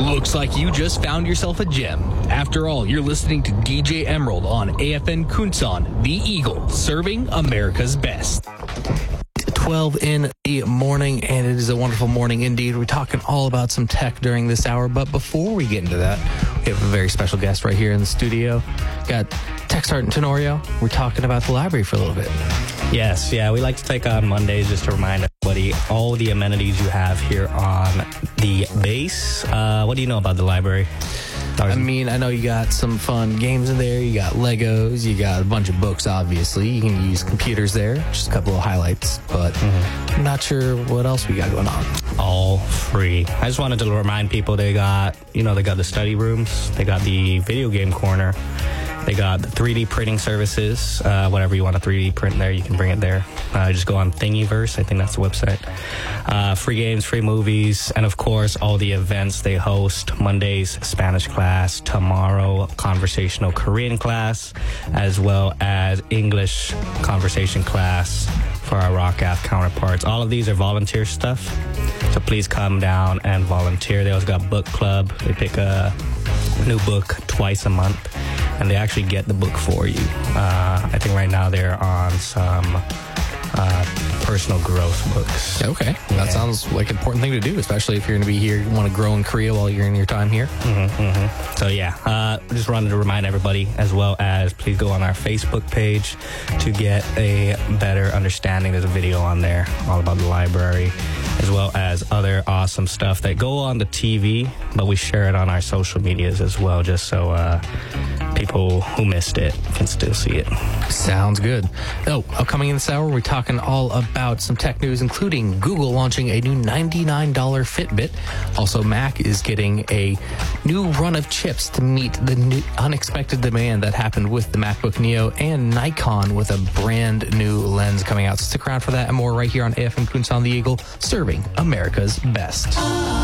Looks like you just found yourself a gem. After all, you're listening to DJ Emerald on AFN Kunsan, the Eagle, serving America's best. 12 in the morning, and it is a wonderful morning indeed. We're talking all about some tech during this hour, but before we get into that, we have a very special guest right here in the studio. Got Tech Sergeant Tenorio. We're talking about the library for a little bit. Yes, we like to take on Mondays just to remind everybody all the amenities you have here on the base. What do you know about the library? I mean, I know you got some fun games in there. You got Legos. You got a bunch of books, obviously. You can use computers there. Just a couple of highlights, but I'm not sure what else we got going on. All free. I just wanted to remind people they got the study rooms. They got the video game corner. They got the 3D printing services. Whatever you want to 3D print there, you can bring it there. Just go on Thingiverse. I think that's the website. Free games, free movies, and of course, all the events they host. Mondays, Spanish class. Tomorrow, conversational Korean class, as well as English conversation class for our ROCAF counterparts. All of these are volunteer stuff, so please come down and volunteer. They also got book club. They pick a new book twice a month, and they actually get the book for you. I think right now they're on some personal growth books. Okay. That sounds like an important thing to do, especially if you're going to be here, you want to grow in Korea while you're in your time here. So just wanted to remind everybody, as well as please go on our Facebook page to get a better understanding. There's a video on there all about the library, as well as other awesome stuff that go on the TV, but we share it on our social medias as well, just so people who missed it can still see it. Sounds good. Upcoming in this hour, we're talking all about some tech news, including Google launching a new $99 Fitbit. Also, Mac is getting a new run of chips to meet the new unexpected demand that happened with the MacBook Neo, and Nikon with a brand new lens coming out. So stick around for that and more right here on AFM Kunsan the Eagle, serving America's best.